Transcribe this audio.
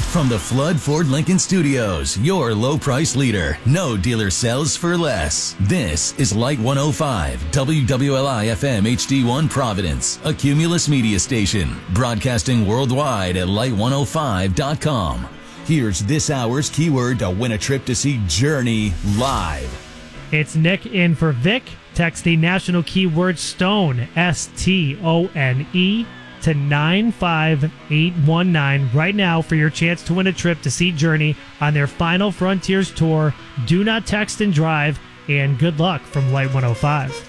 From the Flood Ford Lincoln Studios, your low price leader. No dealer sells for less. This is Light 105, WWLI FM HD1 Providence, a Cumulus media station, broadcasting worldwide at light105.com. Here's this hour's keyword to win a trip to see Journey live. It's Nick in for Vic. Text the national keyword STONE, STONE, to 95819 right now for your chance to win a trip to see Journey on their Final Frontiers tour. Do not text and drive, and good luck from Light 105.